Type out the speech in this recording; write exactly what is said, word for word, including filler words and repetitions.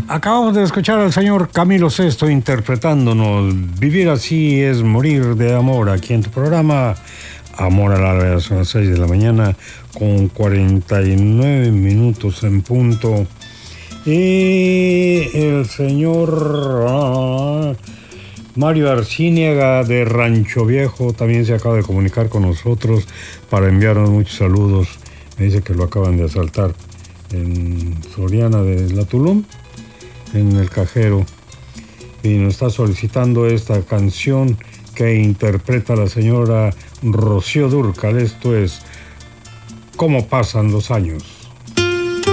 Acabamos de escuchar al señor Camilo Sesto interpretándonos Vivir así es morir de amor, aquí en tu programa Amor al Alba. Son las seis de la mañana con cuarenta y nueve minutos en punto. Y el señor ah, Mario Arcíniaga de Rancho Viejo también se acaba de comunicar con nosotros para enviarnos muchos saludos. Me dice que lo acaban de asaltar en Soriana de La Tulum, en el cajero, y nos está solicitando esta canción que interpreta la señora Rocío Dúrcal. Esto es Cómo pasan los años.